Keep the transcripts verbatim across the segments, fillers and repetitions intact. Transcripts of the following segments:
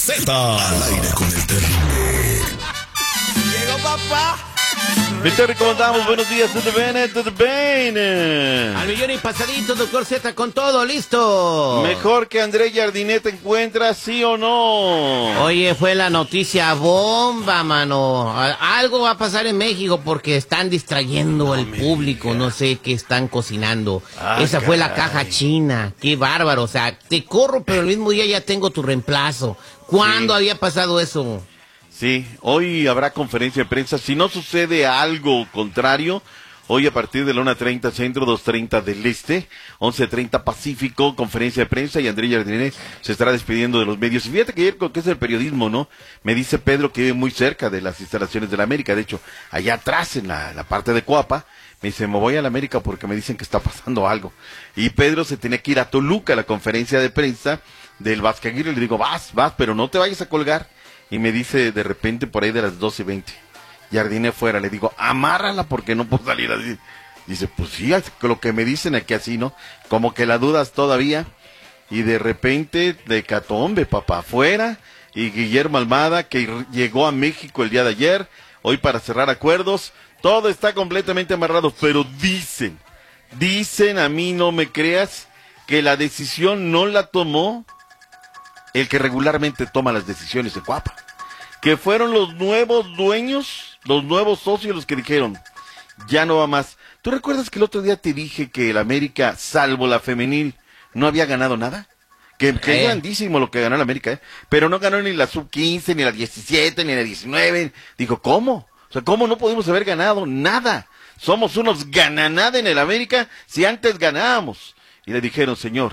Z. Al aire con el Terry. Llegó papá. Mi Terry, ¿cómo andamos? Buenos días, ¿todo bien? ¿Todo bien? Al millón y pasadito, doctor Z, con todo, listo. Mejor que André Jardinet te encuentra, ¿sí o no? Oye, fue la noticia bomba, mano. Algo va a pasar en México porque están distrayendo no al público, diga. No sé qué están cocinando. Ah, Esa caray. Fue la caja china, qué bárbaro. O sea, te corro, pero el mismo día ya tengo tu reemplazo. ¿Cuándo sí. había pasado eso? Sí, hoy habrá conferencia de prensa. Si no sucede algo contrario, hoy a partir de la una treinta Centro, dos treinta del Este, once treinta Pacífico, conferencia de prensa y André Jardinet se estará despidiendo de los medios. Y fíjate que ayer, que es el periodismo, ¿no? Me dice Pedro que vive muy cerca de las instalaciones de la América. De hecho, allá atrás, en la, la parte de Coapa, me dice, me voy a la América porque me dicen que está pasando algo. Y Pedro se tenía que ir a Toluca a la conferencia de prensa del Vázquez Aguirre. Le digo, vas, vas, pero no te vayas a colgar. Y me dice de repente por ahí de las doce veinte, Jardinet fuera. Le digo, amárrala porque no puedo salir así. Dice, pues sí, lo que me dicen aquí así, ¿no? Como que la dudas todavía. Y de repente, de catombe, papá, afuera. Y Guillermo Almada, que llegó a México el día de ayer, hoy para cerrar acuerdos. Todo está completamente amarrado, pero dicen, dicen, a mí no me creas, que la decisión no la tomó el que regularmente toma las decisiones de Coapa, que fueron los nuevos dueños, los nuevos socios los que dijeron, ya no va más. ¿Tú recuerdas que el otro día te dije que el América, salvo la femenil, no había ganado nada? Que, que eh. es grandísimo lo que ganó el América, ¿eh? Pero no ganó ni la sub quince, ni la diecisiete, ni la diecinueve. Digo, ¿cómo? O sea, ¿cómo no pudimos haber ganado nada? Somos unos gananada en el América si antes ganábamos. Y le dijeron, señor,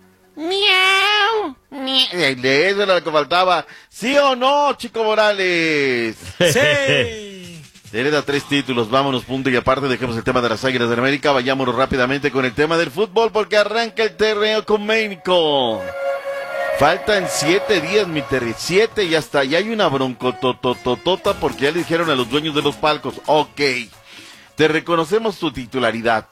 miau, miau. De eso era lo que faltaba. ¿Sí o no, Chico Morales? Sí. Hereda tres títulos, vámonos, punto y aparte, dejemos el tema de las Águilas de América, vayámonos rápidamente con el tema del fútbol porque arranca el terreno con México. Faltan siete días, mi Terry, siete y hasta ya hay una broncotototota porque ya le dijeron a los dueños de los palcos, ok, te reconocemos tu titularidad,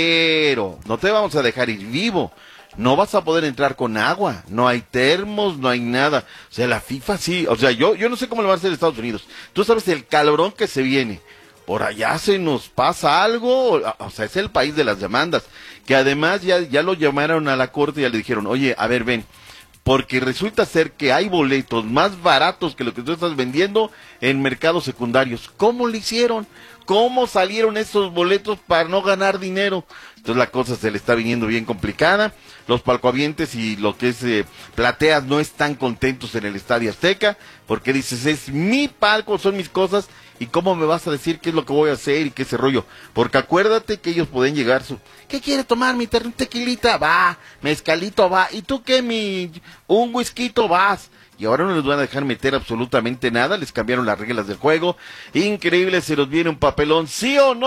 pero no te vamos a dejar ir vivo. No vas a poder entrar con agua, no hay termos, no hay nada. O sea, la FIFA sí, o sea, yo yo no sé cómo lo va a hacer Estados Unidos. Tú sabes el calorón que se viene. Por allá se nos pasa algo, o sea, es el país de las demandas. Que además ya, ya lo llamaron a la corte y ya le dijeron, oye, a ver, ven, porque resulta ser que hay boletos más baratos que lo que tú estás vendiendo en mercados secundarios. ¿Cómo lo hicieron? ¿Cómo salieron esos boletos para no ganar dinero? Entonces la cosa se le está viniendo bien complicada. Los palcoavientes y lo que es eh, plateas no están contentos en el Estadio Azteca, porque dices, es mi palco, son mis cosas, y cómo me vas a decir qué es lo que voy a hacer y qué ese rollo. Porque acuérdate que ellos pueden llegar su, ¿qué quiere tomar mi terreno? Tequilita, va, mezcalito, va, ¿y tú qué, mi, un whiskyito, vas? Y ahora no les van a dejar meter absolutamente nada, les cambiaron las reglas del juego. Increíble, se nos viene un papelón, ¿sí o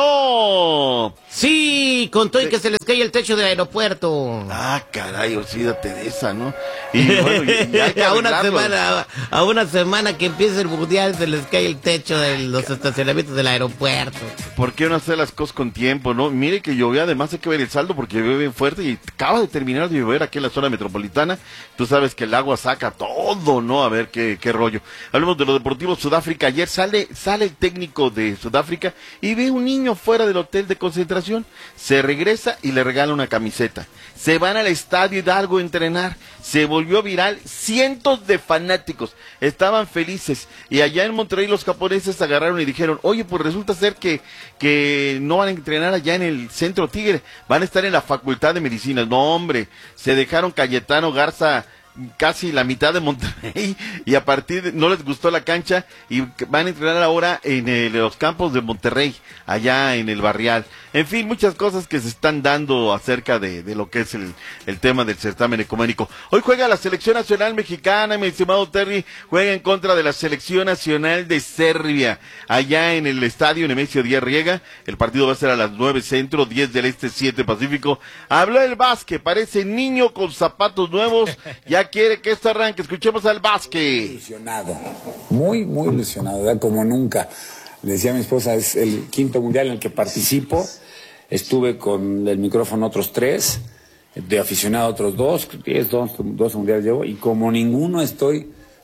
no? Sí, con todo y que se les cae el techo del aeropuerto. Ah, caray, olvídate de esa, ¿no? Y bueno, y, y hay que a una semana, a una semana que empiece el mundial se les cae el techo de los estacionamientos del aeropuerto. ¿Por qué no hacer las cosas con tiempo, no? Mire que llovió, además hay que ver el saldo porque llovió bien fuerte y acaba de terminar de llover aquí en la zona metropolitana. Tú sabes que el agua saca todo, ¿no? A ver qué, qué rollo. Hablemos de lo deportivo. Sudáfrica, ayer sale, sale el técnico de Sudáfrica y ve un niño fuera del hotel de concentración, se regresa y le regala una camiseta. Se van al estadio Hidalgo a entrenar, se volvió viral, cientos de fanáticos estaban felices, y allá en Monterrey los japoneses agarraron y dijeron, oye, pues resulta ser que, que no van a entrenar allá en el Centro Tigre, van a estar en la Facultad de Medicina. No, hombre, se dejaron Cayetano Garza casi la mitad de Monterrey y a partir de, no les gustó la cancha y van a entrenar ahora en el, los campos de Monterrey, allá en el Barrial. En fin, muchas cosas que se están dando acerca de, de lo que es el, el tema del certamen ecuménico. Hoy juega la selección nacional mexicana, mi estimado Terry, juega en contra de la selección nacional de Serbia, allá en el estadio Nemesio Díaz Riega. El partido va a ser a las nueve centro, diez del este, siete pacífico. Habló el Vázquez, parece niño con zapatos nuevos, ya quiere que esto arranque. Escuchemos al Vázquez. Ilusionado, muy, muy ilusionado, ¿verdad? Como nunca. Le decía a mi esposa, es el quinto mundial en el que participo. Estuve con el micrófono otros tres, de aficionado otros dos, diez, dos, dos mundiales llevo, y como ninguno estoy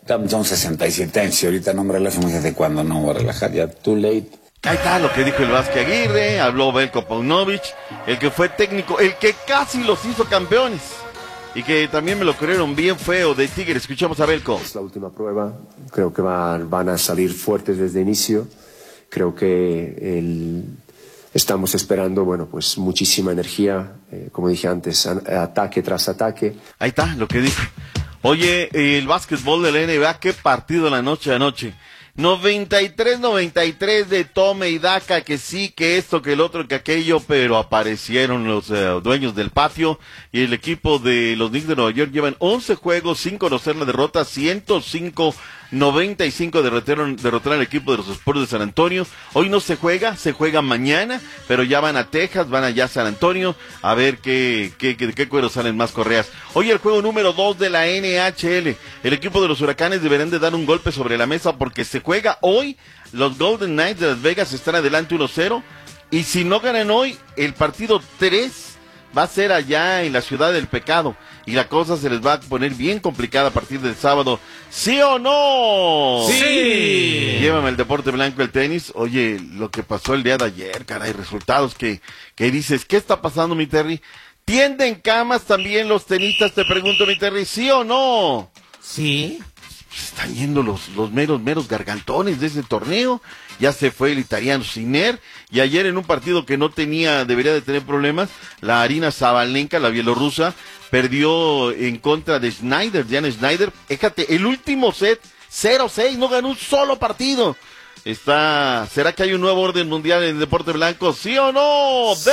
Son sesenta y siete años y ahorita no me relajo, me dice, ¿cuándo no voy a relajar? Ya, too late. Ahí está lo que dijo el Vázquez Aguirre, habló Belko Paunovic, el que fue técnico, el que casi los hizo campeones. Y que también me lo creyeron bien feo de Tigre. Escuchamos a Belko. Es la última prueba, creo que van, van a salir fuertes desde el inicio. Creo que el, estamos esperando, bueno, pues muchísima energía, eh, como dije antes, ataque tras ataque. Ahí está lo que dijo. Oye, el básquetbol de la N B A, qué partido la noche a noche. noventa y tres noventa y tres de tome y daca, que sí, que esto, que el otro, que aquello, pero aparecieron los uh, dueños del patio y el equipo de los Knicks de Nueva York llevan once juegos sin conocer la derrota, ciento cinco noventa y cinco derrotaron, derrotaron al equipo de los Spurs de San Antonio. Hoy no se juega, se juega mañana, pero ya van a Texas, van allá a San Antonio, a ver qué, qué, qué, qué cuero salen más correas. Hoy el juego número dos de la N H L, el equipo de los Huracanes deberán de dar un golpe sobre la mesa porque se juega hoy, los Golden Knights de Las Vegas están adelante uno cero, y si no ganan hoy, el partido tres va a ser allá en la Ciudad del Pecado, y la cosa se les va a poner bien complicada a partir del sábado. ¿Sí o no? ¡Sí! Llévame el deporte blanco, el tenis. Oye, lo que pasó el día de ayer, caray, resultados que, que dices, ¿qué está pasando, mi Terry? ¿Tienden camas también los tenistas? Te pregunto, mi Terry, ¿sí o no? Sí. Están yendo los, los meros, meros gargantones de ese torneo. Ya se fue el italiano Sinner, y ayer en un partido que no tenía, debería de tener problemas, la Arina Sabalenka, la bielorrusa, perdió en contra de Schneider, Jan Schneider. Fíjate, el último set, cero seis, no ganó un solo partido. Está, ¿será que hay un nuevo orden mundial en el deporte blanco? ¿Sí o no? Sí.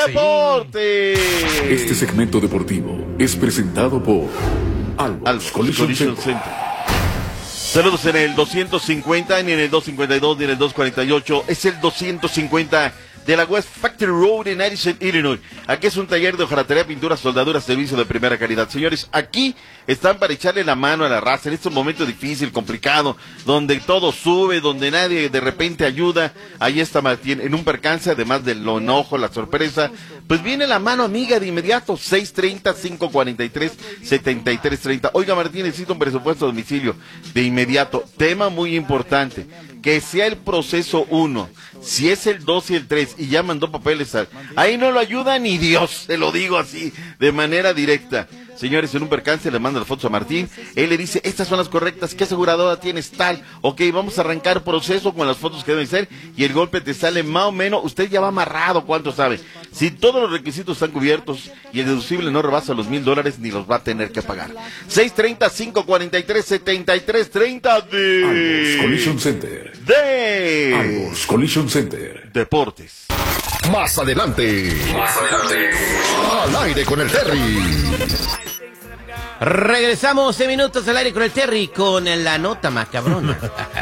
¡Deporte! Este segmento deportivo es presentado por Albos, Albos Collision, Collision Center. Center. Saludos en el doscientos cincuenta, ni en el doscientos cincuenta y dos, ni en el doscientos cuarenta y ocho. Es el doscientos cincuenta de la West Factory Road en Addison, Illinois. Aquí es un taller de hojalatería, pintura, soldadura, servicio de primera calidad. Señores, aquí están para echarle la mano a la raza en estos momentos difícil, complicado, donde todo sube, donde nadie de repente ayuda. Ahí está Martín, en un percance, además del enojo, la sorpresa, pues viene la mano amiga de inmediato, seis treinta, cinco cuarenta y tres, setenta y tres treinta. Oiga, Martín, necesito un presupuesto a domicilio de inmediato. Tema muy importante, que sea el proceso uno. Si es el dos y el tres y ya mandó papeles, a... ahí no lo ayuda ni Dios, te lo digo así, de manera directa. Señores, en un percance le manda las fotos a Martín, él le dice, estas son las correctas, ¿qué aseguradora tienes tal? Ok, vamos a arrancar proceso con las fotos que deben ser, y el golpe te sale más o menos, usted ya va amarrado, ¿cuánto sabe? Si todos los requisitos están cubiertos y el deducible no rebasa los mil dólares, ni los va a tener que pagar. seis treinta, cinco cuarenta y tres, setenta y tres treinta de... Albos Collision Center. De... Albos Collision Center. Deportes. Más adelante. Más adelante. Al aire con el Terry. Regresamos en minutos al aire con el Terry con la nota macabrona.